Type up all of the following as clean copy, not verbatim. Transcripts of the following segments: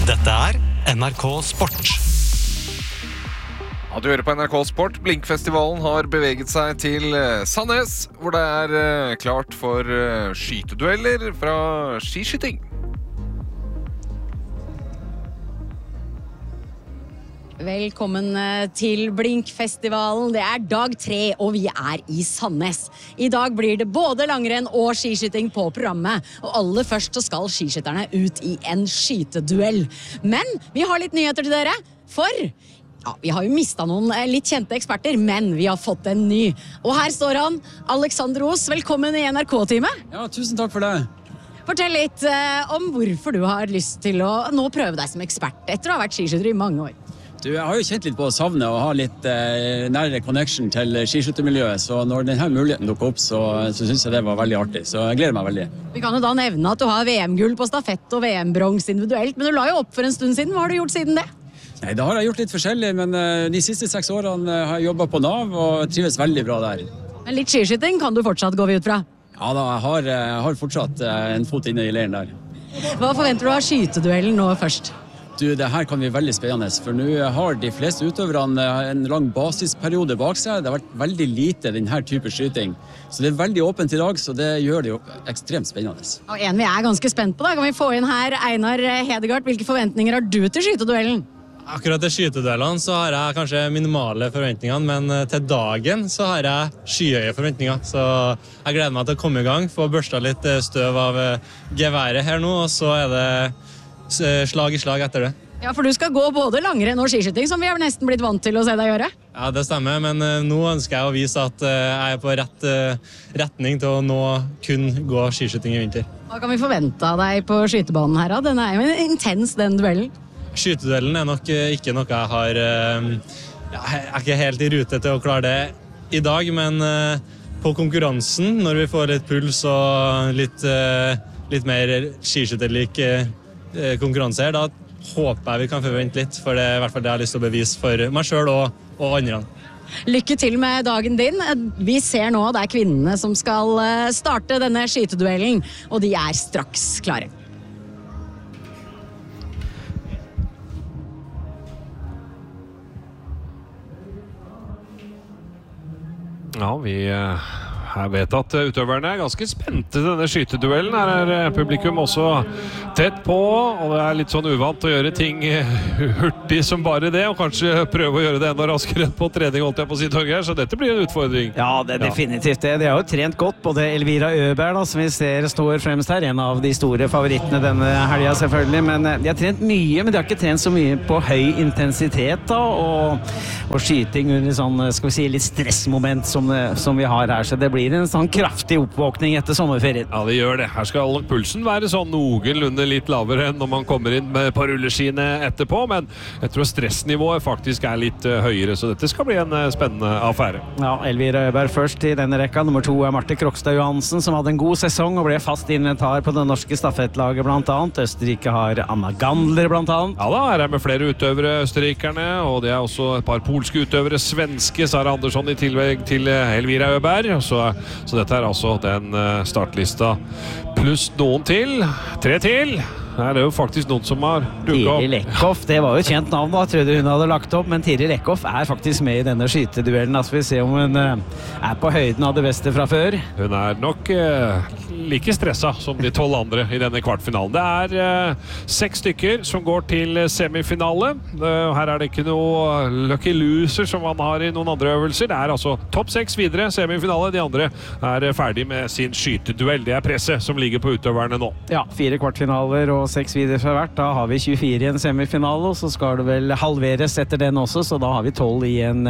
Dette NRK Sport. Ja, du hører på NRK Sport. Blinkfestivalen har beveget seg til Sandnes, hvor det klart for skytedueller fra skiskyting. Velkommen til Blinkfestivalen. Det dag 3, og vi i Sandnes. I dag blir det både langrenn og skiskyting på programmet. Og aller først så skal skiskytterne ut i en skyteduell. Men vi har litt nyheter til dere, for vi har jo mistet noen litt kjente eksperter, men vi har fått en ny. Og her står han, Alexander Os. Velkommen i NRK-teamet. Ja, tusen takk for det. Fortell litt om hvorfor du har lyst til å nå prøve deg som ekspert etter å ha vært skiskytter i mange år. Jeg har jo kjent litt på savnet å ha litt nærere connection til skiskyttermiljøet, så når denne muligheten dukker opp, så synes jeg det var veldig artig, så jeg gleder meg veldig. Vi kan jo da nevne at du har VM-gull på stafett og VM-bronse individuelt, men du la jo opp for en stund siden. Hva har du gjort siden det? Nei, da har jeg gjort litt forskjellig, men de siste 6 årene har jeg jobbet på Nav og trives veldig bra der. Men litt skiskyting kan du fortsatt gå ut fra? Ja da, jeg har fortsatt en fot inne i leiren der. Hva forventer du av skyteduellen nå først? Du, det her kan bli veldig spennende, for nå har de fleste utøverne en lang basisperiode bak seg. Det har vært veldig lite denne type skyting. Så det veldig åpent i dag, så det gjør det jo ekstremt spennende. Og en vi ganske spent på da, kan vi få inn her Einar Hedegaard. Hvilke forventninger har du til skyteduellen? Akkurat til skyteduellene så har jeg kanskje minimale forventninger, men til dagen så har jeg skyhøye forventninger. Så jeg gleder meg til å komme i gang, få børstet litt støv av geværet her nå, og så det slag i slag etter det. Ja, for du skal gå både langrenn og skiskyting, som vi har nesten blitt vant til å se deg gjøre. Ja, det stemmer, men nå ønsker jeg å vise at jeg på rett retning til å nå kun gå skiskyting i vinter. Hva kan vi forvente av deg på skytebanen her? Den jo intens, den duellen. Skyteduellen nok ikke noe jeg har... Jeg ikke helt i rute til å klare det i dag, men på konkurransen, når vi får litt puls og litt mer skiskytterlik konkurranse her, da håper jeg vi kan forvente litt, for det i hvert fall det jeg har lyst til å bevise for meg selv og andre. Lykke til med dagen din. Vi ser nå det kvinnene som skal starte denne skyteduellen, og de straks klare. Ja, vi vet at utøverne ganske spente denne skyteduellen. Her publikum også tett på, og det litt sånn uvant å gjøre ting hurtig som bare det, og kanskje prøve å gjøre det enda raskere på trening, holdt jeg på å si, Torgeir, så dette blir en utfordring. Ja, det definitivt det. De har jo trent godt, både Elvira Øberg, som vi ser står fremst her, en av de store favorittene denne helgen selvfølgelig, men de har trent mye, men de har ikke trent så mye på høy intensitet da, og skyting under sånn, skal vi si, litt stressmoment som vi har her, så det blir en sånn kraftig oppvåkning etter sommerferien. Ja, det gjør det. Her skal pulsen være sånn noenlunde litt lavere enn når man kommer inn på rulleskiene etterpå, men jeg tror stressnivået faktisk litt høyere, så dette skal bli en spennende affære. Ja, Elvira Øberg først i denne rekka. Nummer 2 Marte Krokstad Johansen, som hadde en god sesong og ble fast inventar på det norske stafettlaget blant annet. Østerrike har Anna Gandler blant annet. Ja da, her med flere utøvere, østerrikerne, og det også et par polske utøvere, svenske, Sara Andersson i tillegg til Elvira Øberg, så dette altså den startlista pluss noen til, 3 til. Her det jo faktisk noen som har dukket opp. Tiril Eckhoff, det var jo et kjent navn da, trodde hun hadde lagt opp, men Tiril Eckhoff faktisk med i denne skyteduellen. Altså vi ser om hun på høyden av det beste fra før. Hun nok like stresset som de 12 andre i denne kvartfinalen. Det 6 stykker som går til semifinale. Her det ikke noe lucky loser som man har i noen andre øvelser. Det altså topp 6 videre, semifinale. De andre ferdig med sin skyteduell. Det presset som ligger på utøverne nå. Ja, 4 kvartfinaler og 6 videre fra hvert. Da har vi 24 i en semifinale, og så skal det vel halveres etter den også, så da har vi 12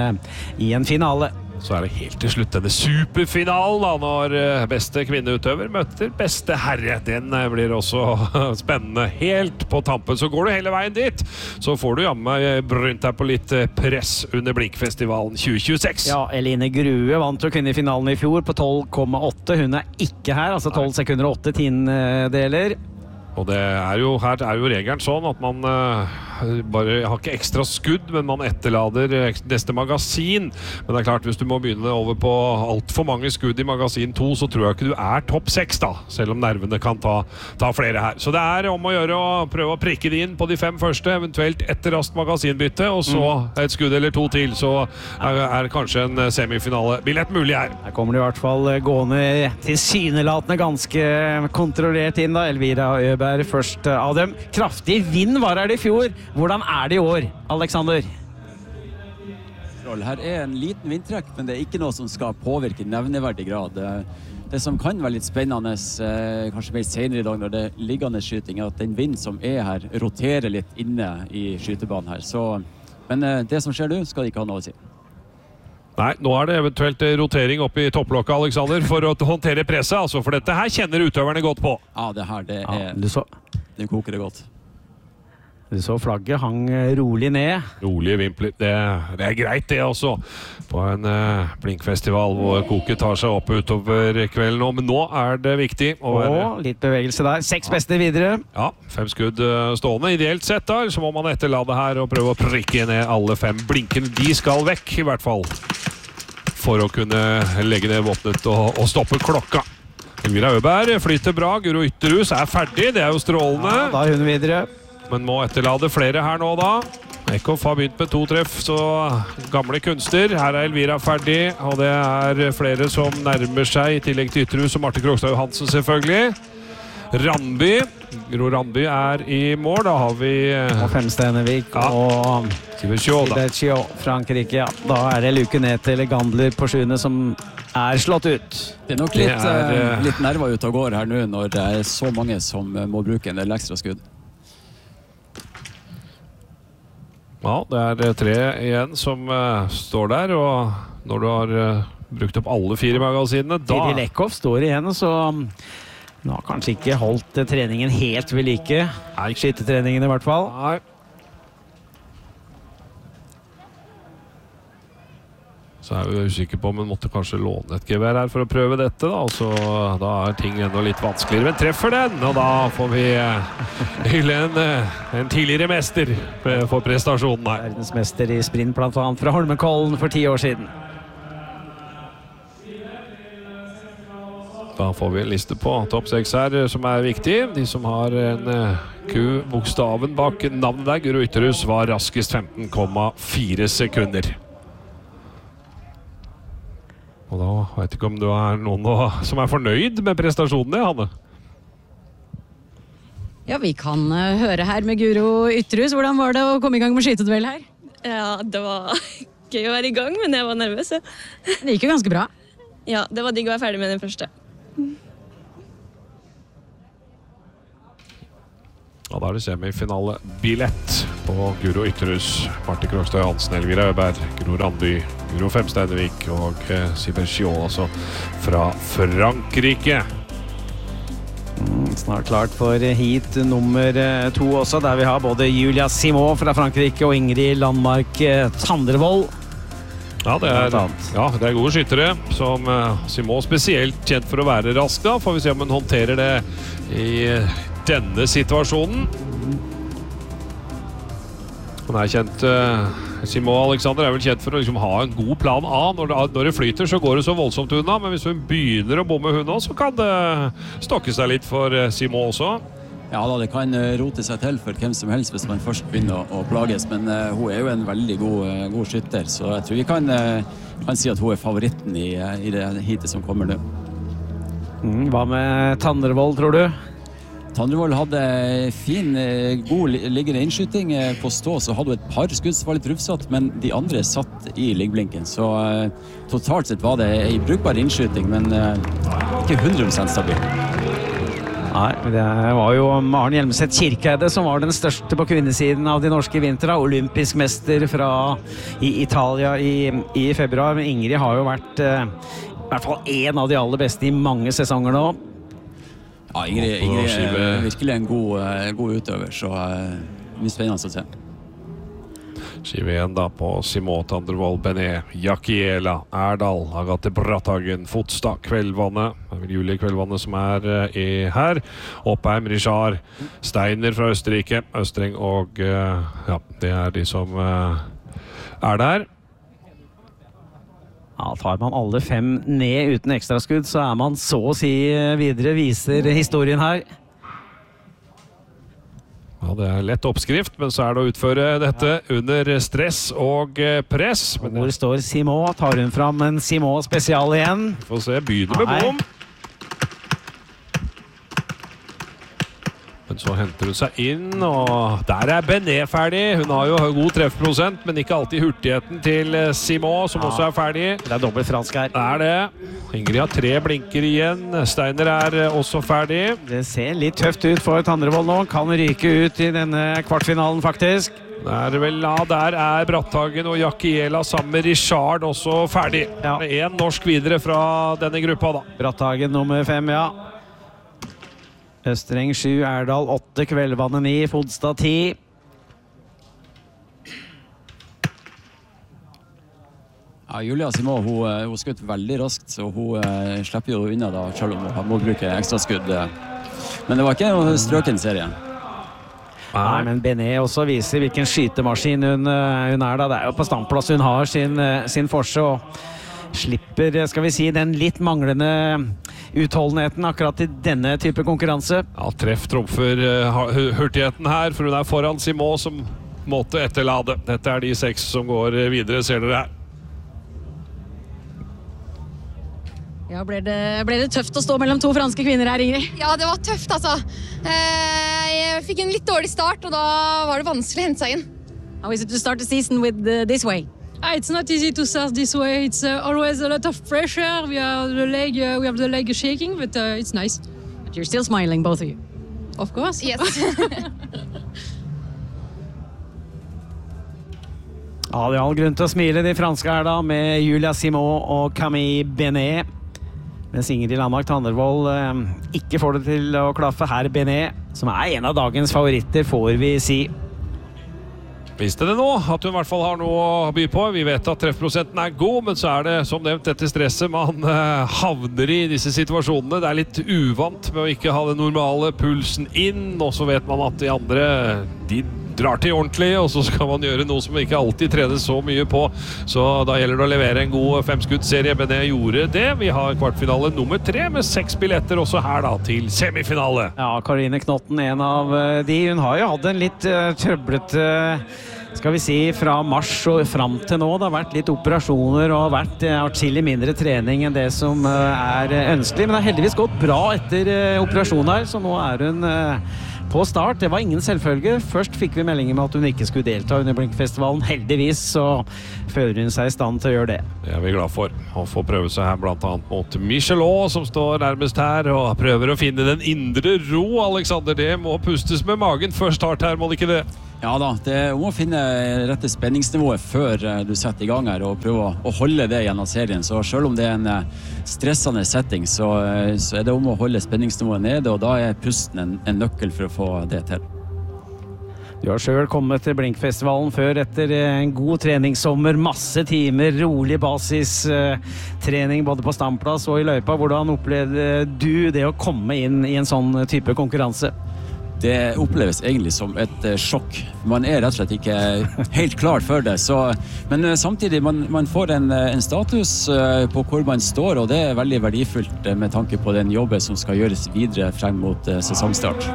i en finale. Så det helt til slutt denne superfinalen da, når beste kvinneutøver møter beste herre. Den blir også spennende. Helt på tampen, så går du hele veien dit. Så får du jammen brynt deg på litt press under Blinkfestivalen 2026. Ja, Eline Grue vant jo kvinnefinalen i fjor på 12,8. Hun ikke her, altså 12 sekunder og 8 tiendedeler. Og det jo, her jo regelen sånn at man jeg har ikke ekstra skudd, men man etterlader neste magasin. Men det klart, hvis du må begynne over på alt for mange skudd i magasin 2, så tror jeg ikke du topp 6 da, selv om nervene kan ta flere her. Så det om å gjøre å prøve å prikke det inn på de 5 første, eventuelt etter raskt magasinbytte, og så et skudd eller 2 til, så kanskje en semifinale-billett mulig her. Her kommer de i hvert fall gående tilsynelatende ganske kontrollert inn da. Elvira Øberg først av dem. Kraftig vind var her i fjor. Hvordan det i år, Alexander? Her en liten vindtrekk, men det ikke noe som skal påvirke nevneverdig grad. Det som kan være litt spennende, kanskje mer senere i dag når det liggende skyting, at den vind som her roterer litt inne i skytebanen her. Men det som skjer nå, skal det ikke ha noe å si. Nei, nå det eventuelt rotering opp i topplokket, Alexander, for å håndtere presset, altså, for dette her kjenner utøverne godt på. Ja, det koker det godt. Du så flagget hang rolig ned. Rolige vimpler, det greit det også, på en blinkfestival hvor koket tar seg opp utover kvelden nå, men nå det viktig. Og litt bevegelse der. 6 beste videre. Ja, 5 skudd stående. Ideelt sett da, så må man etterlade her og prøve å prikke ned alle 5 blinkene. De skal vekk i hvert fall, for å kunne legge ned våpnet og stoppe klokka. Elvira Øberg flyter bra. Guro Ytterhus ferdig, det jo strålende. Ja, da hun videre. Men må etterlade flere her nå da. Eckhoff har begynt med 2 treff, så gamle kunster. Her Elvira ferdig, og det flere som nærmer seg, i tillegg til Ytterhus og Marte Krogstad Johansen selvfølgelig. Randby. Gro Randby i mål. Da har vi og Femstenevik og Sibertjå, Frankrike. Ja. Da det luke ned til Gandler på 7. som slått ut. Det nok litt nerver ut og går her nå, når det så mange som må bruke en del ekstra skudd. Ja, det 3 igjen som står der, og når du har brukt opp alle 4 magasinene, da... Tiril Eckhoff står igjen, så nå har kanskje ikke holdt treningen helt ved like. Skytetreningen i hvert fall. Nei. Så vi usikker på om hun måtte kanskje låne et gevær her for å prøve dette, da. Så da ting enda litt vanskeligere, men treffer den, og da får vi hylle en tidligere mester for prestasjonen her. Verdensmester i sprint, blant annet fra Holmenkollen for 10 år siden. Da får vi en liste på topp 6 her som viktig. De som har en Q-bokstaven bak navnet der, Guro Ytterhus, var raskest 15,4 sekunder. Og da vet jeg ikke om du noen som fornøyd med prestasjonene, Hanne? Ja, vi kan høre her med Guro Ytterhus. Hvordan var det å komme i gang med skyteduell her? Ja, det var gøy å være i gang, men jeg var nervøs. Det gikk jo ganske bra. Ja, det var digg å være ferdig med den første. Ja, da det semifinale billett på Guro Ytterhus, Marte Krogstad Johansen, Elvira Øberg, Gro Randby, Guro Femsteinevik og Sibertjå, altså fra Frankrike. Snart klart for heat nummer 2 også, der vi har både Julia Simon fra Frankrike og Ingrid Landmark Tandrevold. Ja, det gode skyttere, som Simon spesielt kjent for å være rask da. Får vi se om hun håndterer det i denne situasjonen. Hun kjent, Simon Alexander vel kjent for å liksom ha en god plan A. Når det flyter så går det så voldsomt unna, men hvis hun begynner å bomme hun også, så kan det stokke seg litt for Simon også. Ja da, det kan rote seg til for hvem som helst hvis man først begynner å plages, men hun jo en veldig god skytter, så jeg tror vi kan si at hun favoritten i det heatet som kommer nå. Hva med Tandrevold, tror du? Tandrevold hadde fin, god liggende innskyting. På stå så hadde hun et par skudd som var litt rufsatt, men de andre satt i liggblinken. Så totalt sett var det en brukbar innskyting, men ikke 100% stabil. Nei, det var jo Maren Hjelmeset Kirkeide som var den største på kvinnesiden av de norske vintra. Olympisk mester i Italia i februar. Men Ingrid har jo vært i hvert fall en av de aller beste i mange sesonger nå. Ja, Ingrid virkelig en god utøver, så mye spennende å se. Skive 1 da på Simon, Tandrevold, Benet, Jakiela, Erdal, Agathe Bratthagen, Fotstad, Kveldvannet. Det er vel Julie Kveldvannet som her. Oppheim, Richard, Steiner fra Østerrike, Østreng og ja, det er de som der. Ja, tar man alle 5 ned uten ekstraskudd, så er man så å si videre, viser historien her. Ja, det er lett oppskrift, men så er det å utføre dette under stress og press. Men hvor står Simon? Tar hun fram en Simon spesial igjen? Får se, begynner med bom. Men så henter hun seg inn, og der er Benet ferdig. Hun har jo god treffprosent, men ikke alltid hurtigheten til Simon, som også er ferdig. Det er dobbelt fransk her. Det er det. Ingrid har 3 blinker igjen. Steiner er også ferdig. Det ser litt tøft ut for Tandrevold nå. Kan ryke ut i denne kvartfinalen, faktisk. Der er Bratthagen og Jakiela sammen med Richard også ferdig. Ja. Med 1 norsk videre fra denne gruppa da. Bratthagen nummer 5, ja. Østreng 7, Erdal 8, Kveldvannet 9, Fodstad 10. Ja, Julia Simon, hun skutt veldig raskt, så hun slipper jo unna da, selv om hun må bruke ekstra skudd. Men det var ikke noe strøken serie. Nei, men Benet også viser hvilken skytemaskin hun er da. Det er jo på standplass hun har sin forse, og slipper, skal vi si, den litt manglende utholdenheten akkurat i denne type konkurranse. Ja, treff trumfer hurtigheten her, for hun er foran Simon som måtte etterlade. Dette er de 6 som går videre, ser dere her. Ja, ble det tøft å stå mellom 2 franske kvinner her, Ingrid? Ja, det var tøft, altså. Jeg fikk en litt dårlig start, og da var det vanskelig å hente seg inn. How is it to start the season with this way? It's not easy to start this way. It's always a lot of pressure. We have the leg shaking, but it's nice. But you're still smiling, both of you. Of course. Yes. Ja, det er all grunn til å smile de franske her da, med Julia Simon og Camille Benet. Mens Ingrid Landmark Tandrevold ikke får det til å klaffe her. Benet, som er en av dagens favoritter, får vi si. Visste det nå, at hun i hvert fall har noe å by på. Vi vet at treffprosenten er god, men så er det som nevnt dette stresset man havner i disse situasjonene. Det er litt uvant med å ikke ha den normale pulsen inn, og så vet man at de andre, de drar til ordentlig, og så skal man gjøre noe som ikke alltid trener så mye på. Så da gjelder det å levere en god 5-skuddserie, men det gjorde det. Vi har kvartfinale nummer 3 med 6 billetter også her da til semifinale. Ja, Karine Knotten, en av de. Hun har jo hatt en litt trøblete, skal vi si, fra mars og frem til nå. Det har vært litt operasjoner og vært atskillig mindre trening enn det som er ønskelig. Men det har heldigvis gått bra etter operasjonen her, så nå er hun på start. Det var ingen selvfølge. Først fikk vi meldinger med at hun ikke skulle delta under Blinkfestivalen. Heldigvis så føler hun seg i stand til å gjøre det. Det er vi glad for. Å få prøve seg her blant annet mot Michelot, som står nærmest her, og prøver å finne den indre ro. Alexander, det må pustes med magen før start her, må det ikke det? Ja da, det må finne rette spenningsnivået før du setter i gang her og prøver å holde det gjennom serien. Så selv om det er en stressende setting, så er det om å holde spenningsnivået nede, og da er pusten en nøkkel for å få det til. Du har selv kommet til Blinkfestivalen før etter en god treningssommer, masse timer, rolig basistrening både på standplass og i løypa. Hvordan opplevde du det å komme inn i en sånn type konkurranse? Det oppleves egentlig som et sjokk. Man er rett og slett ikke helt klar for det. Men samtidig, man får en status på hvor man står, og det er veldig verdifullt med tanke på den jobben som skal gjøres videre frem mot sesongstart.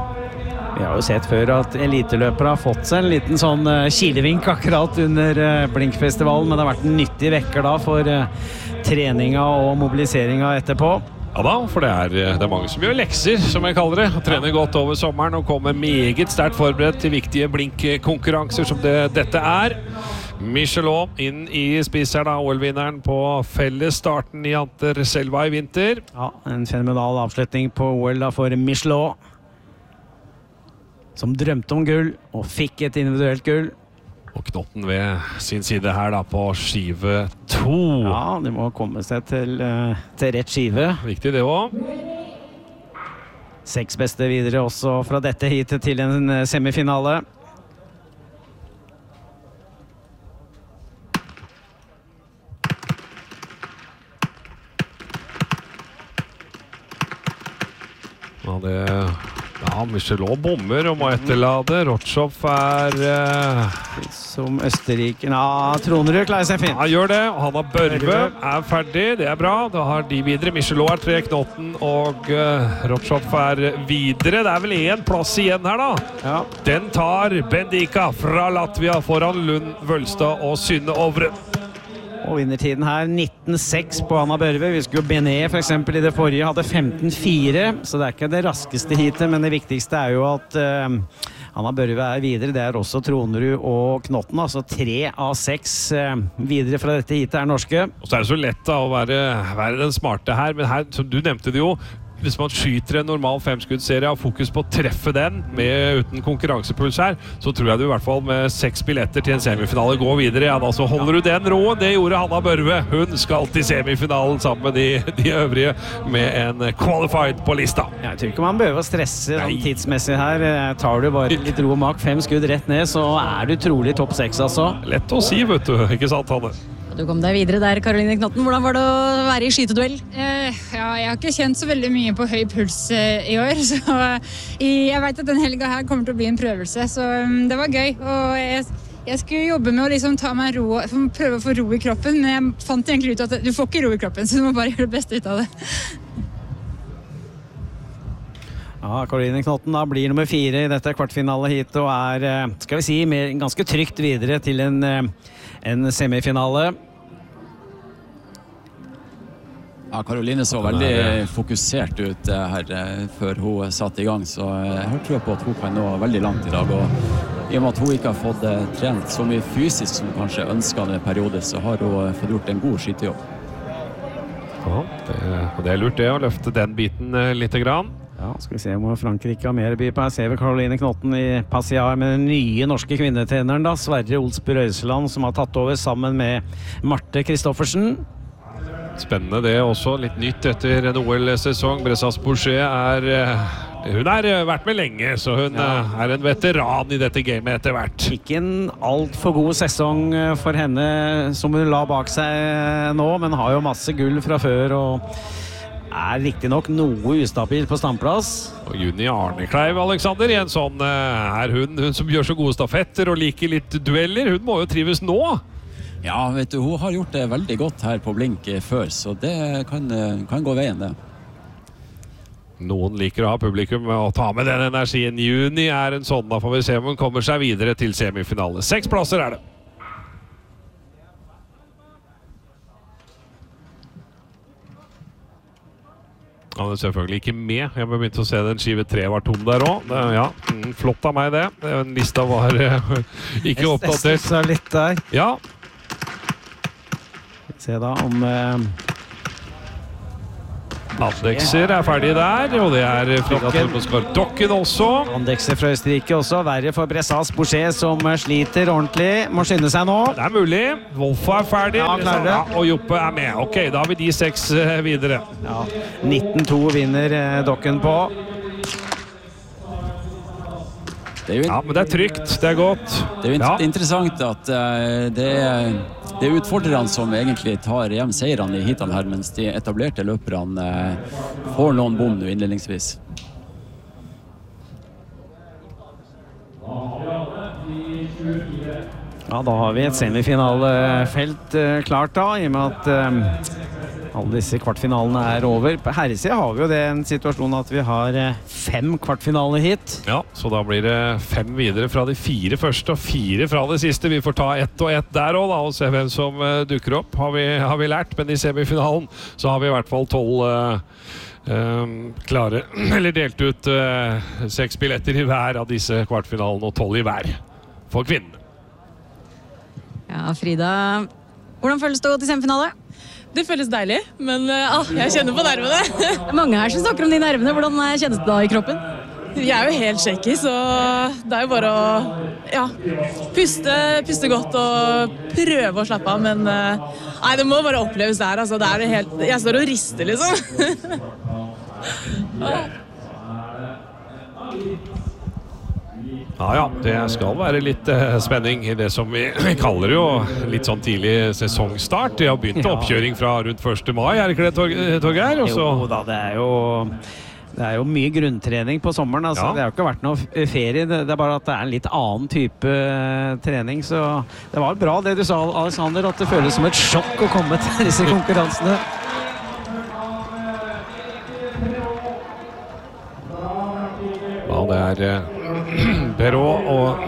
Vi har jo sett før at eliteløpere har fått seg en liten sånn kilevink akkurat under Blinkfestivalen, men det har vært en nyttig vekker da for treninga og mobiliseringa etterpå. Ja da, for det er mange som gjør lekser, som jeg kaller det, og trener godt over sommeren og kommer meget sterkt forberedt til viktige blinkkonkurranser som dette er. Michelot inn i spiss her da, OL-vinneren på fellesstarten i Anterselva i vinter. Ja, en fenomenal avslutning på OL da for Michelot, som drømte om gull og fikk et individuelt gull. Og Knotten ved sin side her da på skive 2. Ja, det må komme seg til rett skive. Viktig det også. 6 beste videre også fra dette hit til en semifinale. Michelot bommer og må etterlade. Rotschov som Østerrike. Tronerud klarer seg fint. Han gjør det, og Hanna Børve ferdig. Det bra. Da har de videre. Michelot 3, Knotten og Rotschov videre. Det vel en plass igjen her da. Ja. Den tar Bendika fra Latvia foran Lund Vølstad og Synne Ovre. Og vinnertiden her 19,6 på Hanna Børve. Vi skulle jo Benet for eksempel i det forrige hadde 15,4, så det ikke det raskeste hitet, men det viktigste jo at Hanna Børve videre. Det også Tronerud og Knotten, altså 3 av 6 videre fra dette hitet norske. Og så det så lett da, å være den smarte her, men her, som du nevnte det jo, hvis man skyter en normal 5-skuddserie og fokus på å treffe den uten konkurransepuls her, så tror jeg du i hvert fall med 6 billetter til en semifinale går videre. Ja, da så holder du den roen. Det gjorde Hanna Børve. Hun skal til semifinalen sammen med de øvrige med en qualified på lista. Jeg tror ikke man behøver å stresse tidsmessig her. Tar du bare litt ro og mak, 5 skudd rett ned, så du trolig topp 6 altså. Lett å si, vet du. Ikke sant, Hanne? Du kom deg videre der, Karoline Knotten. Hvordan var det å være i skyteduell? Jeg har ikke kjent så veldig mye på høy puls i år, så jeg vet at den helga her kommer til å bli en prøvelse, så det var gøy. Og jeg skulle jobbe med å liksom ta meg ro, prøve å få ro i kroppen, men jeg fant egentlig ut at du får ikke ro i kroppen, så du må bare gjøre det beste ut av det. Ja, Karoline Knotten da blir nummer 4 i dette kvartfinale-heatet og skal vi si, ganske trygt videre til en semifinale. Ja, Karoline så veldig fokusert ut her før hun satte i gang, så jeg har tro på at hun kan nå veldig langt i dag, og i og med at hun ikke har fått trent så mye fysisk som hun kanskje ønsket en periode, så har hun fått gjort en god skytejobb. Ja, det lurt det å løfte den biten litt grann. Ja, skal vi se om Frankrike har mer by på. Her ser vi Karoline Knotten i Passiar med den nye norske kvinnetreneren da, Sverre Olsby Røiseland, som har tatt over sammen med Marte Kristoffersen. Spennende det også, litt nytt etter en OL-sesong. Bressas Boucher hun vært med lenge, så hun en veteran i dette gamet etter hvert. Ikke en alt for god sesong for henne som hun la bak seg nå, men har jo masse gull fra før og riktig nok noe ustabil på standplass. Og Juni Arnekleiv, Alexander, i en sånn hun som gjør så gode stafetter og liker litt dueller. Hun må jo trives nå. Ja, vet du, hun har gjort det veldig godt her på Blink før, så det kan gå veien det. Noen liker å ha publikum og ta med den energien. Juni en sånn, da får vi se om hun kommer seg videre til semifinale. 6 plasser det. Han selvfølgelig ikke med. Jeg begynte å se den skive 3 var tom der også. Ja, flott av meg det. Den lista var ikke oppdatert. Jeg litt der. Ja. Se da om Andekser ferdig der, og det Frida Tormoskar Dokken også. Andekser fra Østerrike også. Verre for Bressas Boucher som sliter ordentlig. Må skynde seg nå. Det mulig. Wolfa ferdig. Ja, og Joppe med. Ok, da har vi de 6 videre. Ja, 19-2 vinner Dokken på. Ja, men det trygt. Det godt. Det jo interessant at det utfordrerne som egentlig tar hjem seirene i hitene her, mens de etablerte løperne får noen bom nå innledningsvis. Ja, da har vi et semifinalefelt klart da, i og med at alle disse kvartfinalene over. På herresiden har vi jo en situasjon at vi har 5 kvartfinaler hit. Ja, så da blir det 5 videre fra de 4 første og 4 fra det siste. Vi får ta 1 og 1 der også da, og se hvem som dukker opp, har vi lært. Men i semifinalen så har vi i hvert fall 12 klare, eller delt ut 6 billetter i hver av disse kvartfinalene, og 12 i hver for kvinnen. Ja, Frida, hvordan føles det å gå til semifinale? Det føles deilig, men jeg kjenner på nervene. Det mange her som snakker om de nervene. Hvordan kjennes det da i kroppen? Jeg jo helt shaky, så det jo bare å puste godt og prøve å slappe av, men nei, det må bare oppleves der, altså. Det det helt, jeg står og rister, liksom. Ja, det skal være litt spenning i det som vi kaller jo litt sånn tidlig sesongstart. Det har begynt oppkjøring fra rundt 1. mai, ikke det, Torgeir? Jo da, det Det jo mye grunntrening på sommeren, altså. Det har jo ikke vært noe ferie, det bare at det en litt annen type trening, så det var bra det du sa, Alexander, at det føles som et sjokk å komme til disse konkurransene. Ja, det Perrault og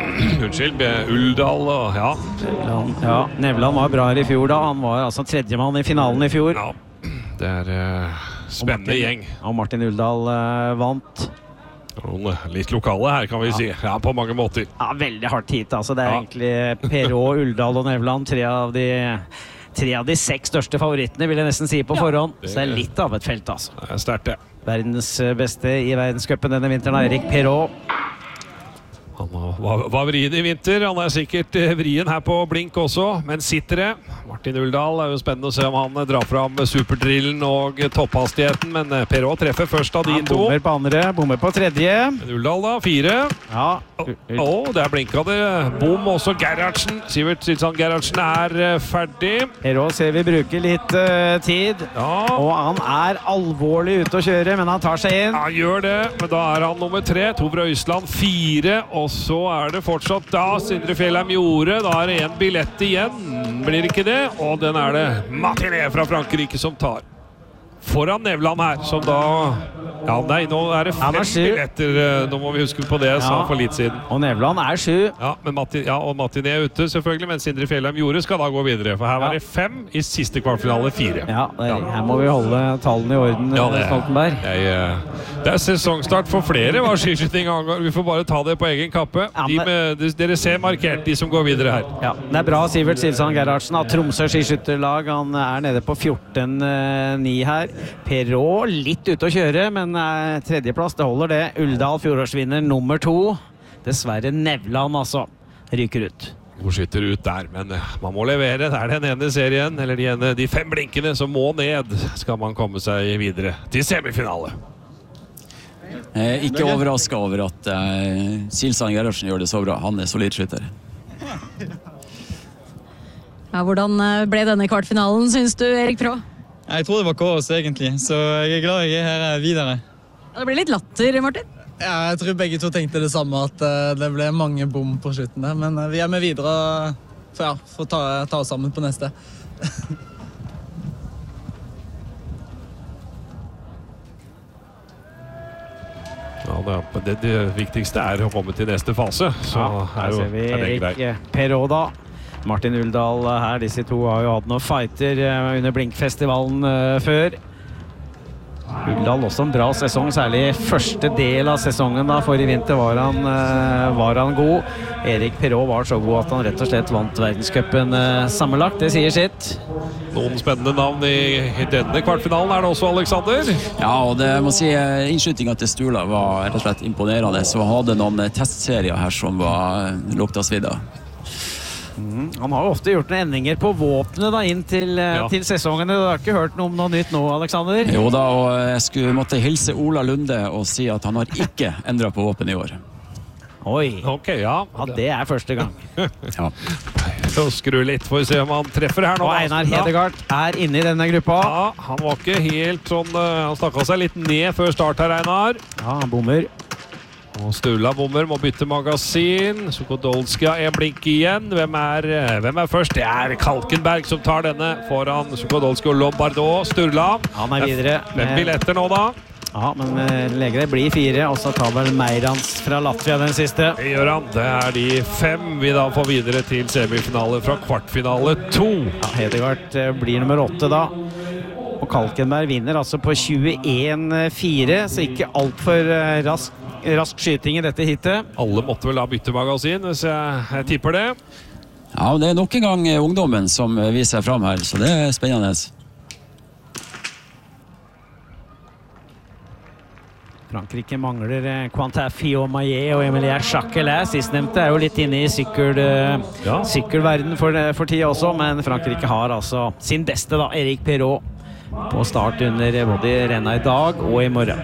Uldal og Nevland var bra her i fjor da. Han var altså tredjemann i finalen i fjor. Ja, det spennende gjeng. Og Martin Uldal vant. Litt lokale her, kan vi si. Ja, på mange måter. Ja, veldig hardt hit, altså. Det egentlig Perrault, Uldal og Nevland, tre av de 6 største favorittene, vil jeg nesten si på forhånd. Så det litt av et felt, altså. Det sterkt, det. Verdens beste i verdenscupen denne vinteren, Erik Perrault. Han var vrien i vinter, han sikkert vrien her på Blink også, men sitter det. Martin Uldal jo spennende å se om han drar fram superdrillen og topphastigheten, men Perrault treffer først av de to. Han bommer på andre, bommer på tredje. Men Uldal da, 4. Ja. Der blinket det. Bom også Gerhardsen. Sivert Silsand Gerhardsen ferdig. Perrault ser vi bruker litt tid, og han alvorlig ute å kjøre, men han tar seg inn. Han gjør det, men da han nummer 3, Tove Røisland 4, og så det fortsatt da Sindre Fjellheim Jorde. Da det en billett igjen, blir ikke det, og den det Martinet fra Frankrike som tar. Foran Nevland her, som da nå det 5 billetter. Nå må vi huske på det, sa for litt siden. Og Nevland 7. Ja, men og Martinet ute selvfølgelig, men Sindre Fjellheim Jorde skal da gå videre, for her var det 5 i siste kvartfinale 4. Ja, her må vi holde tallene i orden, Stoltenberg. Det sesongstart for flere, hva skiskyting angår. Vi får bare ta det på egen kappe. Dere ser markert de som går videre her. Ja, det bra, Sivert Silsand Gerhardsen av Tromsø skiskytterlag. Han nede på 14,9 her. Perrault litt ute å kjøre, men tredjeplass, det holder det. Uldal, fjorårsvinner nummer 2. Dessverre Nevland altså ryker ut. God skytter ut der, men man må levere. Det den ene serien, eller de 5 blinkene som må ned, skal man komme seg videre til semifinale. Ikke overrasket over at Silsand Gerhardsen gjør det så bra. Han solid skytter. Ja, hvordan ble denne kvartfinalen, synes du, Erik Perrault? Jeg tror det var kaos egentlig, så jeg glad jeg her videre. Det ble litt latter, Martin? Ja, jeg tror begge to tenkte det samme, at det ble mange bom på slutten der, men vi med videre for å ta oss sammen på neste. Det viktigste å komme til neste fase, så ser vi Erik Perrault da. Martin Uldal her, disse to har jo hatt noen fighter under Blinkfestivalen før. Uldal også en bra sesong, særlig første del av sesongen da, for i vinter var han god. Erik Perrault var så god at han rett og slett vant verdenscupen sammenlagt, det sier sitt. Noen spennende navn i denne kvartfinalen det også, Alexander? Ja, og det må si, innskytingen til Sturla var rett og slett imponerende, så han hadde noen testserier her som var lukta svidda. Han har jo ofte gjort noen endringer på våpnet da, inn til sesongene. Du har ikke hørt noe om noe nytt nå, Alexander? Jo da, og jeg måtte hilse Ola Lunde og si at han har ikke endret på våpen i år. Oi, ja, det første gang. Ja. Så skru litt for å se om han treffer her nå. Og Einar Hedegaard inne i denne gruppa. Ja, han var ikke helt sånn, han stakket seg litt ned før start her, Einar. Ja, han bommer. Og Sturla bommer, må bytte magasin. Sukodolska en blink igjen. Hvem først? Det Kalkenberg som tar denne foran Sukodolska og Lombardo. Sturla. Han videre. 5 billetter nå da. Ja, men legger det blir 4, og så tar vel Meirans fra Latvia den siste. Det gjør han. Det de 5 vi da får videre til semifinale fra kvartfinale 2. Ja, Hedegaard blir nummer 8 da. Og Kalkenberg vinner altså på 21,4, så ikke alt for rask skyting i dette hittet. Alle måtte vel da bytte magasin, hvis jeg tipper det. Ja, det nok en gang ungdommen som viser seg fram her, så det spennende. Frankrike mangler Quentin Fillon-Maillet og Emilie Jacqueline. Sistnevnte jo litt inne i sykkelverden for tida også, men Frankrike har altså sin beste da, Erik Perrault, på start under både rennet i dag og i morgen.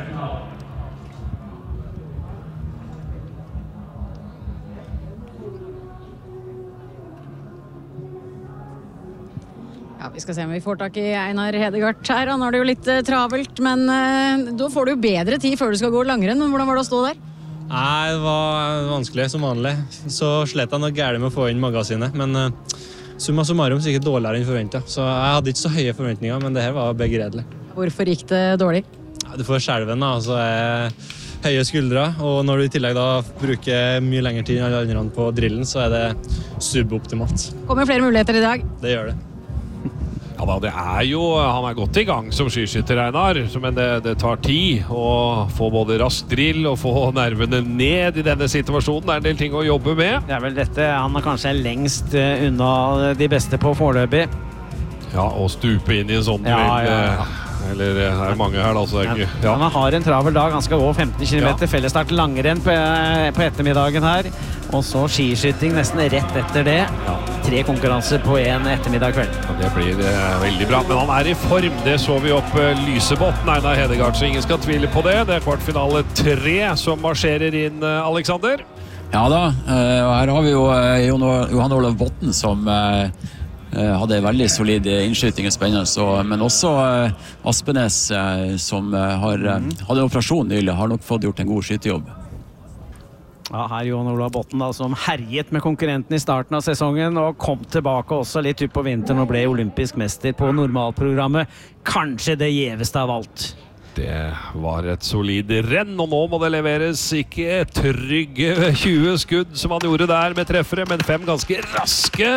Ja, Ja, vi skal se om vi får tak i Einar Hedegaard her. Han har det jo litt travelt, men da får du jo bedre tid før du skal gå langrenn. Men hvordan var det å stå der? Nei, det var vanskelig som vanlig. Så slet jeg noe gærlig med å få inn magasinet, men summa summarum så gikk det dårligere enn forventet. Så jeg hadde ikke så høye forventninger, men det her var begredelig. Hvorfor gikk det dårlig? Ja, du får skjelven da, altså høye skuldre, og når du i tillegg da bruker mye lengre tid enn alle andre på drillen, så det suboptimalt. Kommer flere muligheter i dag? Det gjør det. Ja da, det jo, han godt i gang som skiskytter, Einar, men det tar tid å få både rask drill og få nervene ned i denne situasjonen. Det en del ting å jobbe med. Det vel dette han kanskje lengst unna de beste på foreløpig. Ja, og stupe inn i en sånn duell. Eller det mange her da, så ikke... Ja. Han har en travel dag, han skal gå 15 km, fellesstart langrenn på ettermiddagen her, og så skiskytting nesten rett etter det. 3 konkurranser på en ettermiddag kveld. Ja, det blir veldig bra, men han i form, det så vi opp Lysebotn, Einar Hedegaard, så ingen skal tvile på det. Det kvartfinale 3 som marsjerer inn, Alexander. Ja da, og her har vi jo Johan Olav Botten som hadde veldig solid innskyting og spennende, men også Aspenes som hadde en operasjon nylig, har nok fått gjort en god skytejobb. Ja, her Johan Olav Botten da, som herjet med konkurrenten i starten av sesongen og kom tilbake også litt ut på vinteren og ble olympisk mester på normalprogrammet. Kanskje det gjeveste av alt. Det var et solid renn, og nå må det leveres ikke trygge 20 skudd som han gjorde der med treffere, men 5 ganske raske.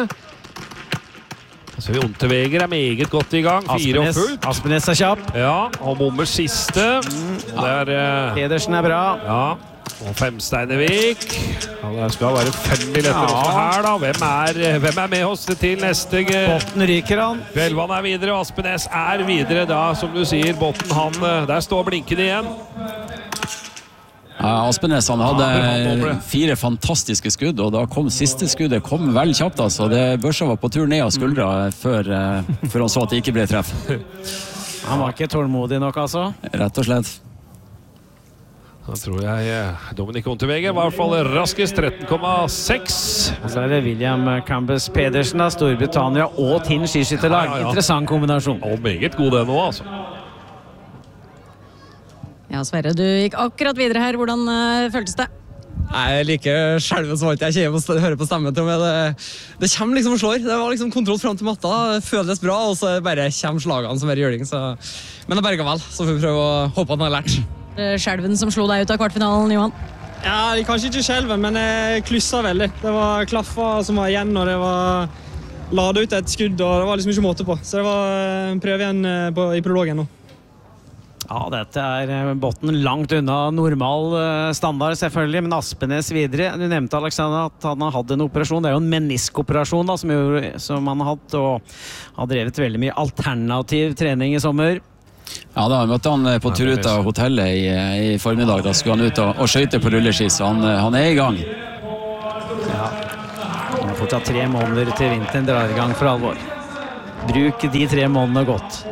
Så Jonteveger meget godt i gang, 4 og fullt. Aspenes kjapp. Ja, og bommer siste. Pedersen bra. Ja, og Femsteinevik. Ja, det skal være 5 billetter også her da. Hvem med oss til neste? Botten ryker han. Velvan videre, og Aspenes videre da, som du sier. Botten, der står blinkende igjen. Aspenes han hadde 4 fantastiske skudd, og da kom siste skuddet vel kjapt, altså. Børsa var på tur ned av skuldra før han så at det ikke ble treff. Han var ikke tålmodig nok, altså? Rett og slett. Da tror jeg Dominic Jonteveger var i hvert fall raskest, 13,6. Så det William Cambus Pedersen av Storbritannia og Tinn skiskytterlag. Interessant kombinasjon. Og meget god det nå, altså. Ja, Sverre, du gikk akkurat videre her. Hvordan føltes det? Jeg liker skjelven så vant jeg ikke høre på stemmen til meg. Det kommer liksom og slår. Det var liksom kontroll frem til matta. Det føles bra, og så bare kommer slagene som gjøring. Men det berget vel, så får vi prøve å håpe at han har lært. Skjelven som slo deg ut av kvartfinalen, Johan? Ja, kanskje ikke skjelven, men jeg klussa veldig. Det var klaffer som var igjen, og det var ladet ut et skudd, og det var liksom ikke måte på. Så det var prøve igjen i prologen nå. Ja, dette Botten langt unna normal standard selvfølgelig, men Aspenes videre. Du nevnte, Alexander, at han har hatt en operasjon. Det jo en meniskoperasjon da, som han har hatt, og har drevet veldig mye alternativ trening i sommer. Ja, da møtte han på tur ut av hotellet i formiddag. Da skulle han ut og skøyte på rulleski, så han i gang. Ja, han har fortsatt 3 måneder til vinteren drar i gang for alvor. Bruk de 3 månedene godt.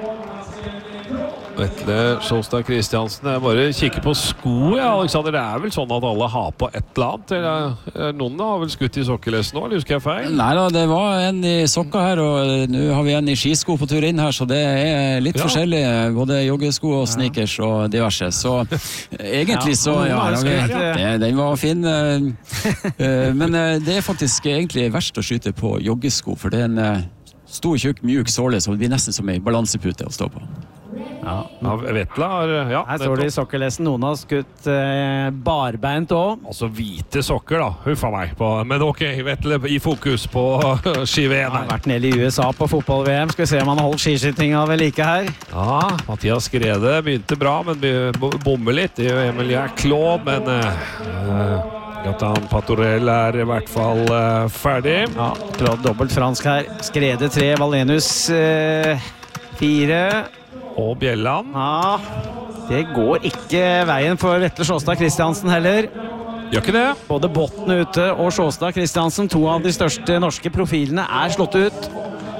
Vetle Sjåstad Kristiansen, jeg bare kikker på sko, Alexander. Det vel sånn at alle har på et eller annet? Eller, noen har vel skutt i sokkelesten nå, eller husker jeg feil? Nei da, det var en i sokka her, og nå har vi en i skisko på tur inn her, så det litt forskjellig, både joggesko og sneakers og diverse. Så egentlig så, den var fin. Men det faktisk egentlig verst å skyte på joggesko, for det en stor, tjukk, mjuk såle, så det blir nesten som en balansepute å stå på. Ja, Vetle har... Ja, her står det i sokkelesten. Noen har skutt barbeint også. Altså hvite sokker da, huffa meg på. Men ok, Vetle i fokus på ski-VM. Han har vært nede i USA på fotball-VM. Skal vi se om han har holdt skiskytinga ved like her. Ja, Mathias Grede begynte bra, men bommer litt. Det gjør Emil Jærklod, men... Gatan Patorell i hvert fall ferdig. Ja, dobbelt fransk her. Skrede 3, Valenius 4... Og Bjelland. Ja, det går ikke veien for Vetle Sjåstad Kristiansen heller. Gjør ikke det? Både Botten ute og Sjåstad Kristiansen, 2 av de største norske profilene, slått ut.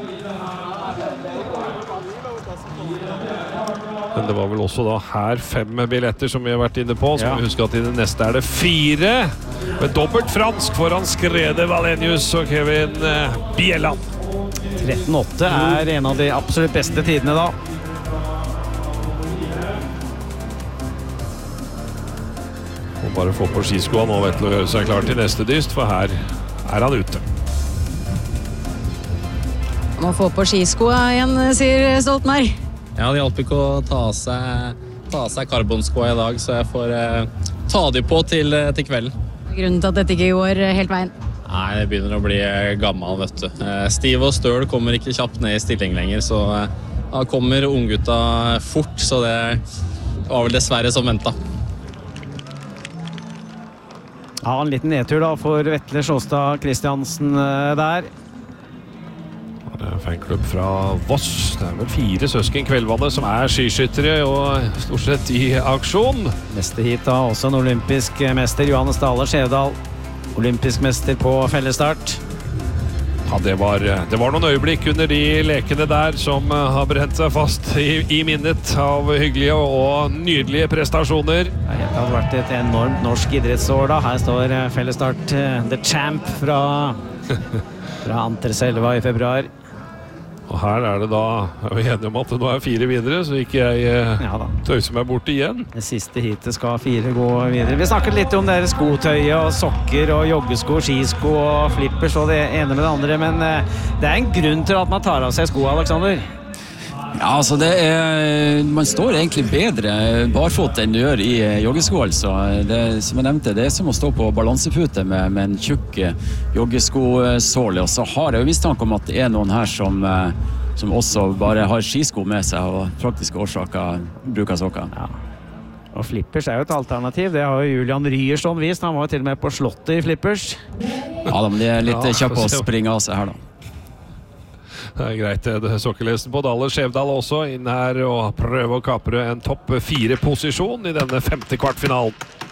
Men det var vel også da her 5 billetter som vi har vært inne på. Så må vi huske at i det neste det 4. Med dobbelt fransk foran Skrede, Valenius og Kevin Bjelland. 13,8 en av de absolutt beste tidene da. Og bare få på skiskoene nå, vet du, å gjøre seg klar til neste dyst, for her han ute. Må få på skiskoa igjen, sier Stoltenberg. Ja, det hjalp ikke å ta av seg karbonskoa i dag, så jeg får ta de på til kvelden. Grunnen til at dette ikke går helt veien? Nei, det begynner å bli gammel, vet du. Stiv og støl kommer ikke kjapt ned i stilling lenger, så da kommer unggutta fort, så det var vel dessverre som ventet. Ja, en liten nedtur da for Vetle Sjåstad Kristiansen der. Det er en fanklubb fra Voss. Det er vel 4 søsken Kveldvannet som er skiskyttere og stort sett i aksjon. Neste hit da, også en olympisk mester, Johannes Dale Skjevdal. Olympisk mester på fellesstart. Ja, det var noen øyeblikk under de lekene der som har brent seg fast i minnet av hyggelige og nydelige prestasjoner. Det har vært et enormt norsk idrettsår da. Her står fellesstart The Champ fra Anterselva i februar. Og her er det da, er vi enige om at det nå er 4 videre, så ikke jeg tøyser meg bort igjen. Det siste hitet skal 4 gå videre. Vi snakket litt om deres skotøye og sokker og joggesko, skisko og flippers og det ene med det andre, men det er en grunn til at man tar av seg sko, Alexander. Ja, altså man står egentlig bedre barfot enn du gjør i joggesko, altså. Som jeg nevnte, det er som å stå på balansepute med en tjukk joggeskosåle, og så har jeg jo mistanke om at det er noen her som også bare har skisko med seg og praktiske årsaker bruker sokker. Ja. Og flippers er jo et alternativ, det har jo Julian Ryerson vist, han var jo til og med på slottet i flippers. Ja, men de er litt kjappe å springe av seg her da. Det er greit, det er sokkelesten på Dale Skjevdal også inn her og prøve å kapre en topp 4-posisjon i denne 5. kvartfinalen.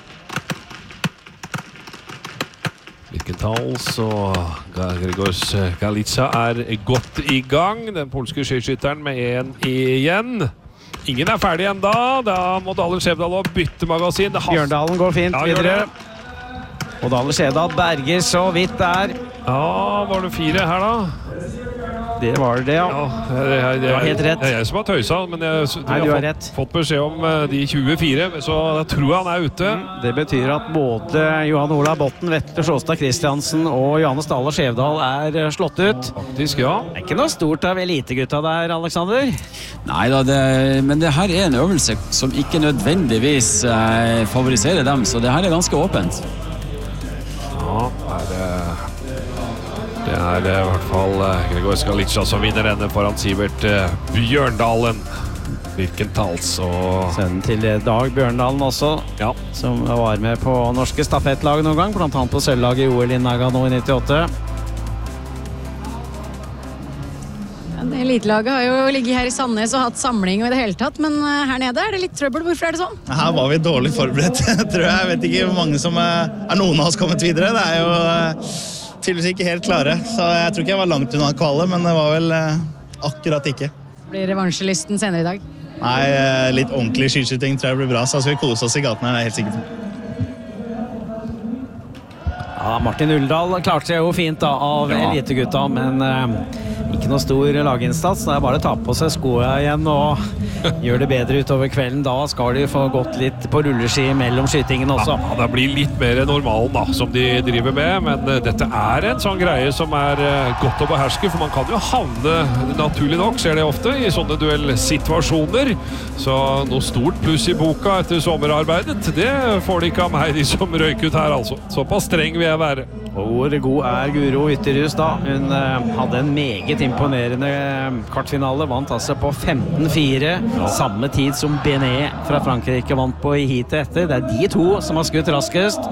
Birkentals og Gregors Galica er godt i gang. Den polske skiskytteren med 1 igjen. Ingen er ferdig enda, da må Dale Skjevdal bytte magasin. Bjørndalen går fint videre. Og Dale Skjevdal berger så vidt der. Ja, var det 4 her da? Det var det, ja. Det var helt rett. Det er jeg som har tøysa, men jeg har fått beskjed om de 24, så da tror jeg han er ute. Det betyr at både Johan Ola Botten, Vetle Sjåstad Kristiansen og Johannes Dale Skjevdal er slått ut. Faktisk, ja. Det er ikke noe stort av elitegutta der, Alexander. Neida, men det her er en øvelse som ikke nødvendigvis favoriserer dem, så det her er ganske åpent. Ja, det er i hvert fall Gregor Galica som vinner denne foran Sivert Bjørndalen. Birkentals og sønnen til Dag Bjørndalen også, som var med på norske stafettlag noen gang, blant annet på sølvlaget i OL i Nagano i 98. Det elitelaget har jo ligget her i Sandnes og hatt samling og i det hele tatt, men her nede er det litt trøbbel. Hvorfor er det sånn? Her var vi dårlig forberedt, tror jeg. Jeg vet ikke hvor mange som er noen av oss kommet videre. Det er jo tydeligvis ikke helt klare, så jeg tror ikke jeg var langt unna kvale, men det var vel akkurat ikke. Blir revansjelysten senere i dag? Nei, litt ordentlig skiskyting tror jeg blir bra, så skal vi kose oss i gaten her, det er helt sikkert. Ja, Martin Uldal klarte seg jo fint da, av elitegutta, men ikke noe stor laginnsats. Det er bare å ta på seg skoene igjen og gjøre det bedre utover kvelden. Da skal de få gått litt på rulleski mellom skytingen også. Ja, det blir litt mer normalen da, som de driver med, men dette er en sånn greie som er godt å beherske, for man kan jo havne, naturlig nok, ser det ofte, i sånne duellsituasjoner. Så noe stort pluss i boka etter sommerarbeidet, det får de ikke av meg, de som røyk ut her altså. Såpass streng vil jeg være. Og hvor god er Guro Ytterhus da? Hun hadde en meget imponerende kvartfinale, vant altså på 15-4, samme tid som Benet fra Frankrike vant på i heatet etter. Det er de to som har skutt raskest.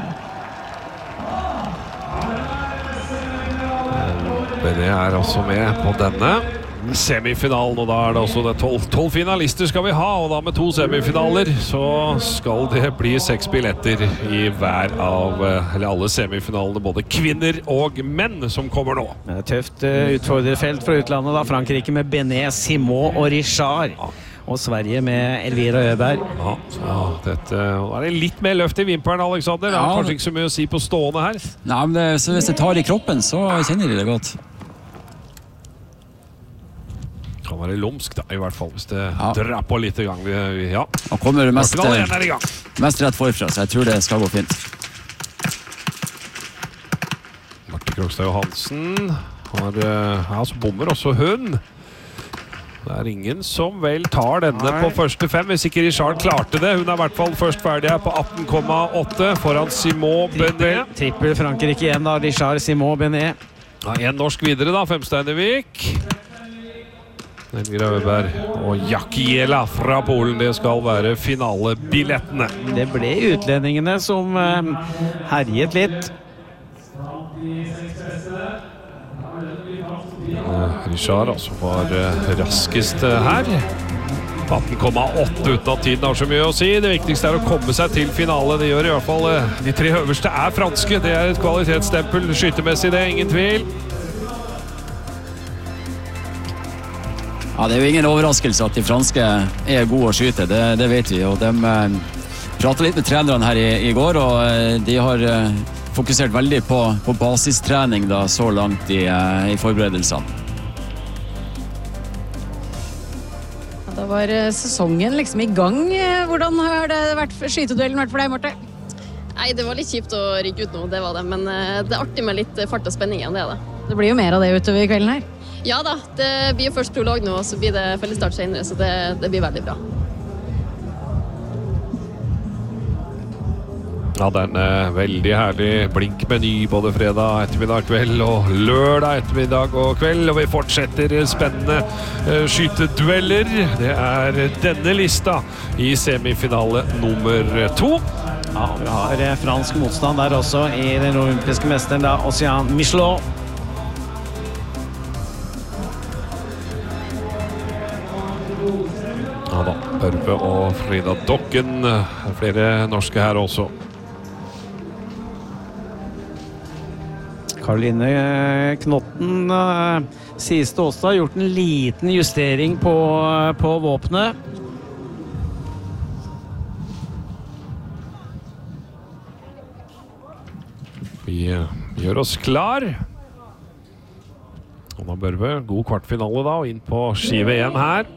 Benet er altså med på denne semifinalen, og da er det også 12 finalister skal vi ha, og da med 2 semifinaler så skal det bli 6 billetter i hver av alle semifinalene, både kvinner og menn som kommer nå. Det er tøft utfordrerfelt fra utlandet da, Frankrike med Benet, Simon og Richard. Og Sverige med Elvira Øberg. Ja, dette er det litt mer løft i vimperen, Alexander. Det er kanskje ikke så mye å si på stående her. Nei, men så hvis det tar i kroppen, så kjenner de det godt. være lumsk da, I hvert fall, hvis det drar på litt I gang. Ja. Han kommer mest rett forfra, så jeg tror det skal gå fint. Marte Krogstad Johansen så bommer også hun. Det ingen som vel tar denne på første 5, hvis ikke Richard klarte det. Hun I hvert fall først ferdig her på 18,8 foran Simon Benet. Trippel Frankrike igjen da, Richard, Simon Benet. En norsk videre da, Femsteinevik. Helge Rauberg og Jakiela fra Polen, det skal være finalebillettene. Det ble utlendingene som herjet litt. Richard altså var raskest her 18,8 uten at tiden har så mye å si. Det viktigste å komme seg til finale. Det gjør I hvert fall de 3 øverste franske. Det et kvalitetsstempel skytemessig, det ingen tvil. Ja, det jo ingen overraskelse at de franske gode å skyte, det vet vi. Og de pratet litt med trenerne her I går, og de har fokusert veldig på basistrening da, så langt I forberedelsene. Da var sesongen liksom I gang. Hvordan har det vært skyteduellen vært for deg, Marte? Nei, det var litt kjipt å ryke ut nå, det var det. Men det artig med litt fart og spenning igjen, det det. Det blir jo mer av det utover kvelden her. Ja da, det blir jo først prolog nå, og så blir det fellesstart senere, så det blir veldig bra. Ja, det en veldig herlig blinkmeny både fredag ettermiddag kveld og lørdag ettermiddag og kveld, og vi fortsetter spennende skytedueller. Det denne lista I semifinale nummer 2. Ja, vi har fransk motstand der også I den olympiske mesteren da, Ossian Michelot. Ja da, Børve og Frida Dokken, flere norske her også. Karoline Knotten sies det også har gjort en liten justering på våpenet. Vi gjør oss klar. Anna Børve, god kvartfinale da, og inn på ski-VM her.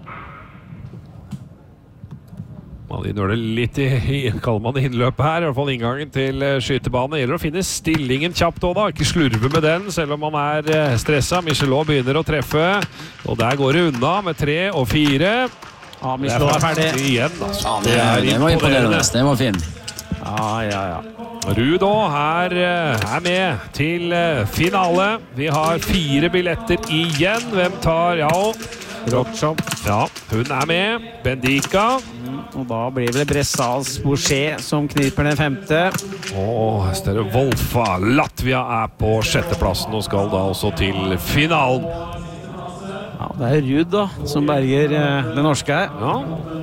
De gjør det litt kaller man det innløpet her, I hvert fall inngangen til skytebane. Det gjelder å finne stillingen kjapt også da, ikke slurve med den, selv om man stresset. Michelot begynner å treffe, og der går det unna med 3 og 4. Ja, Michelot ferdig. Igjen, altså. Ja, det var imponerende, det var fin. Ja. Rudo her med til finale. Vi har 4 billetter igjen. Hvem tar, Rochon. Ja, hun med. Bendika. Og da blir det Bressals Boucher som kniper den 5. Støre Wolfa. Latvia på 6. plassen og skal da også til finalen. Ja, det Rud da, som berger det norske her. Ja.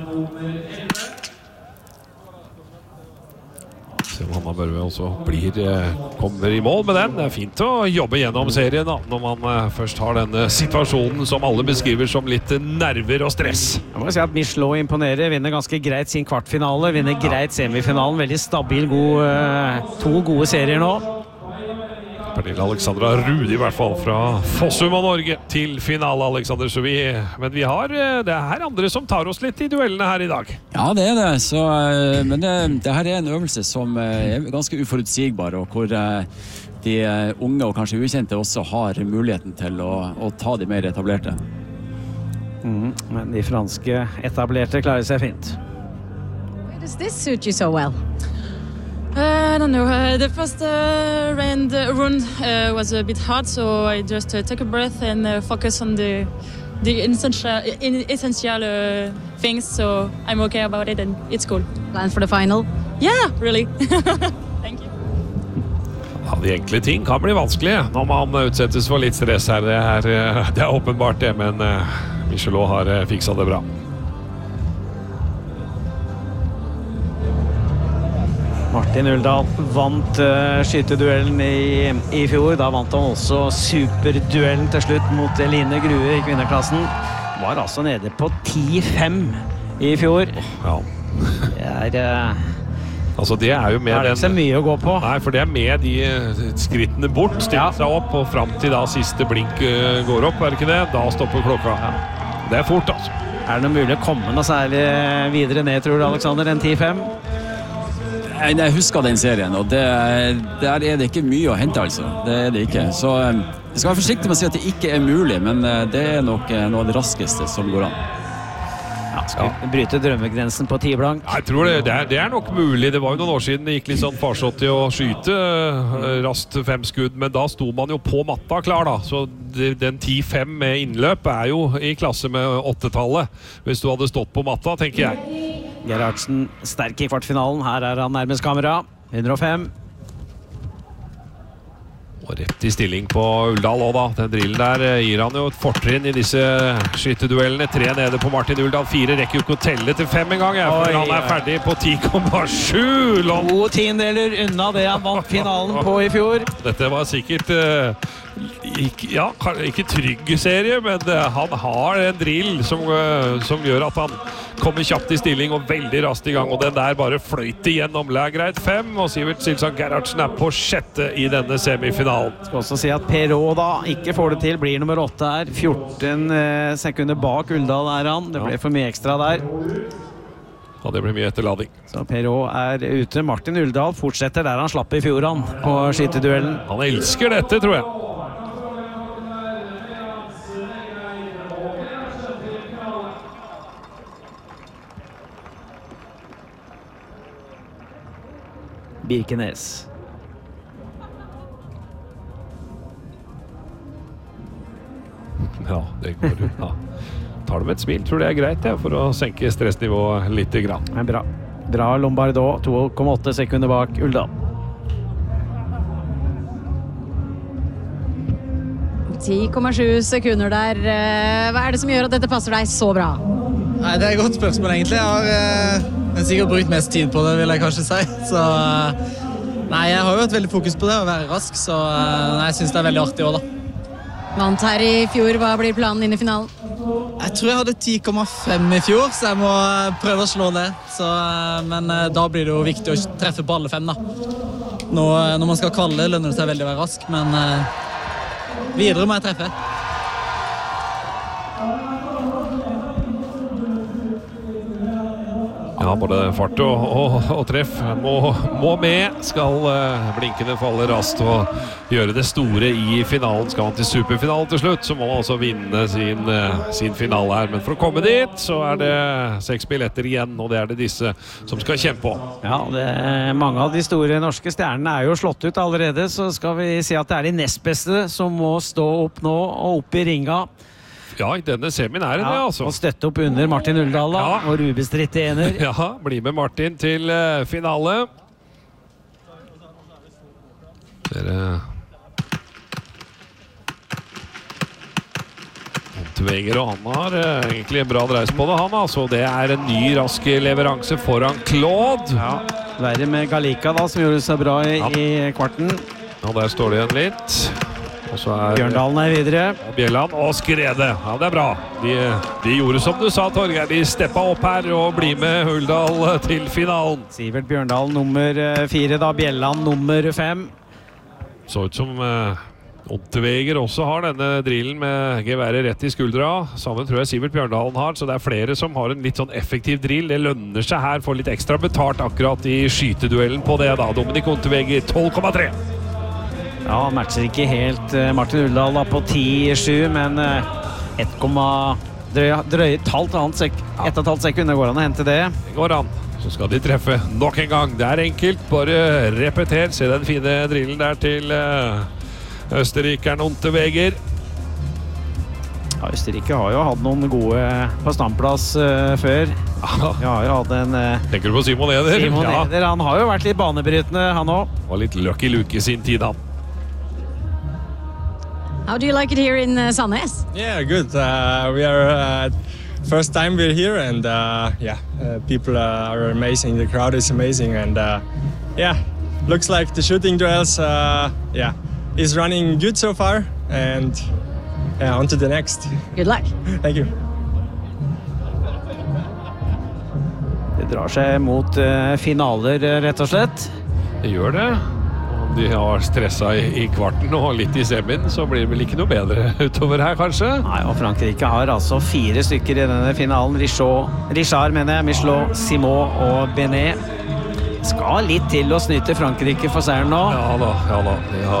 Hanna Børve også kommer I mål med den. Det fint å jobbe gjennom serien da, når man først har denne situasjonen som alle beskriver som litt nerver og stress. Jeg må si at Michelot imponerer, vinner ganske greit sin kvartfinale, vinner greit semifinalen, veldig stabil, 2 gode serier nå. Pernille Alexandra Rudi I hvert fall fra Fossum og Norge til finale, Alexander. Men vi har det her andre som tar oss litt I duellene her I dag. Ja, det det. Men det her en øvelse som ganske uforutsigbar, og hvor de unge og kanskje ukjente også har muligheten til å ta de mer etablerte. Men de franske etablerte klarer seg fint. Why does this suit you so well? I don't know. The first run was a bit hard, so I just took a breath and focus on the essential things. So I'm okay about it, and it's cool. Plans for the final? Yeah, really. Thank you. Ja, de enkle ting kan bli vanskelige når man utsettes for litt stress her. Det åpenbart det, men Michelot har fikset det bra. Martin Uldal vant skyteduellen I fjor. Da vant han også superduellen til slutt mot Line Grue I kvinneklassen. Var altså nede på 10-5 I fjor. Ja. Det altså det jo med ikke så mye å gå på. Nei, for det med de skrittene bort, stille seg opp og frem til da siste blink går opp, det ikke det? Da stopper klokka. Ja. Det fort, altså. Det noe mulig å komme noe særlig videre ned, tror du, Alexander, enn 10-5? Jeg husker den serien, og der det ikke mye å hente, altså. Det det ikke. Så jeg skal være forsiktig med å si at det ikke mulig, men det nok noe av det raskeste som går an. Skal vi bryte drømmegrensen på 10 blank? Jeg tror det nok mulig. Det var jo noen år siden det gikk litt sånn farsott i å skyte raskt 5 skudd, men da sto man jo på matta klar da. Så den 10-5 med innløp jo i klasse med 8-tallet. Hvis du hadde stått på matta, tenker jeg. Gerhardsen sterk i kvartfinalen. Her han nærmest kamera. 105. Og rett i stilling på Uldal også da. Den drillen der gir han jo et fortrinn i disse skytteduellene. 3 nede på Martin Uldal. 4 rekker jo ikke å telle til 5 en gang. For han ferdig på 10,7. 2 tiendeler unna det han vant finalen på i fjor. Dette var sikkert ikke trygg serie, men han har en drill som gjør at han kommer kjapt i stilling og veldig raskt i gang, og den der bare fløyt igjennom. Greit 5, og Sivert Silsand Gerhardsen på 6. i denne semifinalen. Skal også si at Perrault da ikke får det til, blir nummer 8 her. 14 sekunder bak Uldal han. Det ble for mye ekstra der. Ja, det blir mye etterlading. Så Perrault ute. Martin Uldal fortsetter der han slapp i fjor på skytterduellen. Han elsker dette, tror jeg. Birkenes. Ja, det går jo. Ja. Tar det med et smil, tror det greit for å senke stressnivået litt grann. Bra Lombardot, 2,8 sekunder bak Uldal. 10,7 sekunder der. Hva det som gjør at dette passer deg så bra? Nei, det et godt spørsmål egentlig. Jeg har sikkert brukt mest tid på det, vil jeg kanskje si. Så nei, jeg har jo et veldig fokus på det, å være rask, så jeg synes det veldig artig også da. Vant her i fjor, hva blir planen inn i finalen? Jeg tror jeg hadde 10,5 i fjor, så jeg må prøve å slå det. Så, men da blir det jo viktig å treffe på alle 5 da. Når man skal kvalle, lønner det seg veldig å være rask, men videre må jeg treffe. Ja, både fart og treff må med. Skal blinkene falle raskt og gjøre det store i finalen. Skal man til superfinalen til slutt, så må man også vinne sin finale her. Men for å komme dit, så det 6 billetter igjen, og det det disse som skal kjempe om. Ja, mange av de store norske stjernene jo slått ut allerede, så skal vi si at det de nest beste som må stå opp nå og opp i ringa. Ja, i denne semien det, altså. Og støtte opp under Martin Uldal, da, og ubestridt ener. Ja, bli med Martin til finale. Monteveger, og han har egentlig en bra dreis på det, han, altså. Det en ny rask leveranse foran Claude. Ja, verre med Galika da, som gjorde seg bra i kvarten. Ja, der står det igjen litt. Og så Bjørndalen videre. Bjelland og Skrede. Ja, det bra. De gjorde som du sa, Torgeir. De steppa opp her og blir med Uldal til finalen. Sivert Bjørndal nummer 4 da, Bjelland nummer 5. Så ut som Monteveger også har denne drillen med geværet rett i skuldra. Sammen tror jeg Sivert Bjørndalen har, så det flere som har en litt sånn effektiv drill. Det lønner seg her, får litt ekstra betalt akkurat i skyteduellen på det da. Dominik Monteveger 12,3. Ja, han matcher ikke helt Martin Uldal da på 10,7, men 1,5 sekunder går han å hente det. Det går an. Så skal de treffe nok en gang. Det enkelt. Bare repeter. Se den fine drillen der til østerrikeren Monteveger. Ja, Østerrike har jo hatt noen gode på standplass før. Vi har jo hatt en... Tenker du på Simon Eder? Simon Eder, han har jo vært litt banebrytende, han også. Og litt Lucky Luke i sin tid, han. How do you like it here in Sandnes? Yeah, good. We are first time we're here, and people are amazing. The crowd is amazing, and looks like the shooting duels is running good so far, and on to the next. Good luck. Thank you. Det drar seg mot finaler, rett og slett. Det gjør det. om de har stresset i kvarten og litt i semien, så blir det vel ikke noe bedre utover her, kanskje? Nei, og Frankrike har altså 4 stykker i denne finalen. Richard, Michelot, Simon og Benet. Skal litt til å snyte Frankrike for seieren nå. Ja da.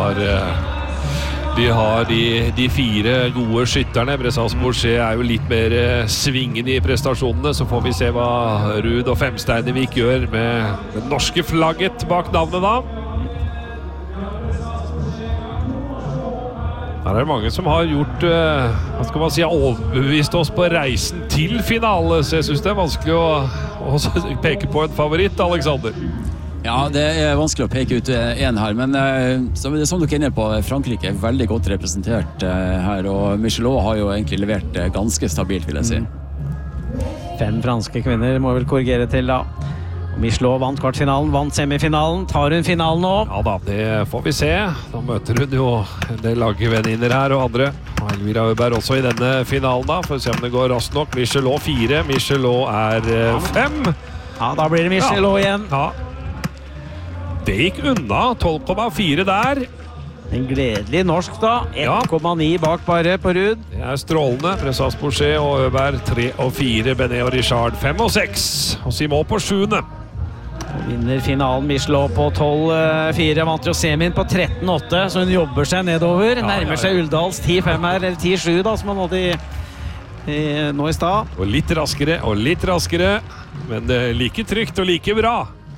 De har de 4 gode skytterne. Bressas Bourget er jo litt mer svingende i prestasjonene. Så får vi se hva Ruud og Femsteinevik gjør med det norske flagget bak navnet da. Her er det mange som har gjort, hva skal man si, overbevist oss på reisen til finale, så jeg synes det er vanskelig å peke på en favoritt, Alexander. Ja, det er vanskelig å peke ut en her, men som dere er inne på, Frankrike er veldig godt representert her, og Michelot har jo egentlig levert ganske stabilt, vil jeg si. 5 franske kvinner må vel korrigere til da. Michelot vant kvartfinalen, vant semifinalen. Tar hun finalen nå? Ja da, det får vi se. Nå møter hun jo en del lagvenninner her og andre. Elvira Øberg også i denne finalen da. For å se om det går raskt nok. Michelot 4, Michelot er 5. Ja, da blir det Michelot igjen. Ja. Det gikk unna, 12,4 der. En gledelig norsk da, 1,9 bak bare på Ruud. Det er strålende. Bressas Bourget og Øberg 3 og 4, Benet og Richard 5 og 6. Og Simon på 7. Vinner finalen Michelot på 12-4, vant jo semien på 13-8, så hun jobber seg nedover. Nærmer seg Uldals 10-5 her, eller 10-7 da, som han hadde nå i stad. Og litt raskere, men det er like trygt og like bra.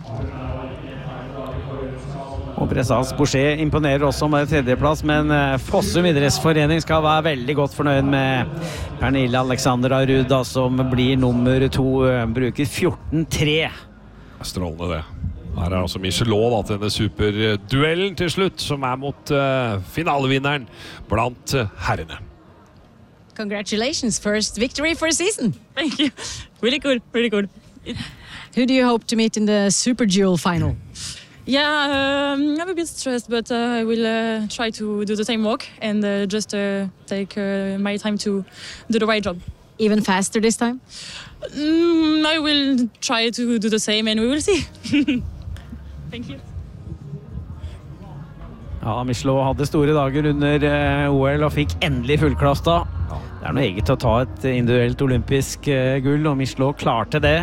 Og Bressas Bourget imponerer også med 3.-plass, men Fossum idrettsforening skal være veldig godt fornøyd med Pernille Alexandra Ruud, som blir nummer 2, bruker 14-3. Strålende det. Her er altså Michelot til denne superduellen til slutt, som er mot finalevinneren blant herrene. Congratulations, first victory for a season. Thank you. Really good. Who do you hope to meet in the Super Duel final? Yeah, I'm a bit stressed, but I will try to do the same walk and just take my time to do the right job. Even faster this time? I will try to do the same and we will see. Thank you. Ja, Michelot hadde store dager under OL og fikk endelig fullklass da. Det er noe eget å ta et individuelt olympisk gull, og Michelot klarte det.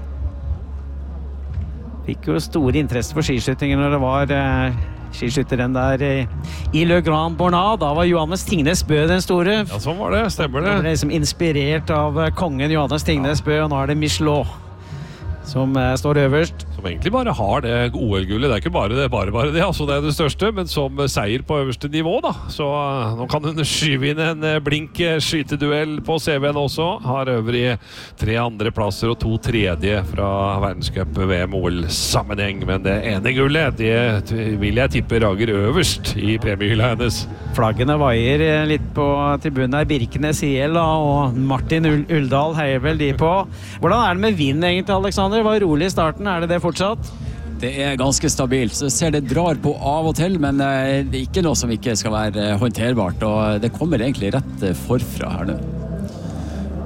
Fikk jo store interesse for skiskyttingen når det var skiskytteren der i Le Grand Bornand. Da var Johannes Tingnes Bø den store. Ja, sånn var det, stemmer det. Han ble liksom inspirert av kongen Johannes Tingnes Bø, og nå er det Michelot som står øverst. Som egentlig bare har det OL-gullet. Det er ikke bare det, altså det er det største, men som seier på øverste nivå da. Så nå kan hun skyve inn en blink skyteduell på CV-en også. Har øvrige 3 andreplasser og 2 tredje fra verdenscup VM-OL-sammenheng. Men det ene gullet, det vil jeg tippe rager øverst i premiehylla hennes. Flaggene vaier litt på tribunen her. Birkenes IL og Martin Uldal heier vel de på. Hvordan er det med vind egentlig, Alexander? Det var rolig i starten, er det fortsatt? Det er ganske stabilt, så jeg ser det drar på av og til, men det er ikke noe som ikke skal være håndterbart, og det kommer egentlig rett forfra her nå.